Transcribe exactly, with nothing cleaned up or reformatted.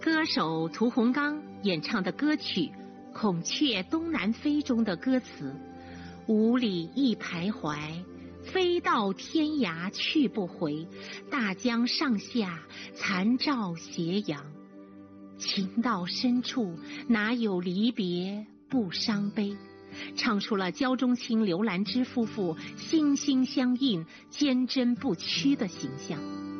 歌手屠洪刚演唱的歌曲《孔雀东南飞》中的歌词：五里一徘徊，飞到天涯去不回，大江上下残照斜阳。情到深处哪有离别不伤悲，唱出了焦中卿、刘兰芝夫妇心心相印、坚贞不屈的形象。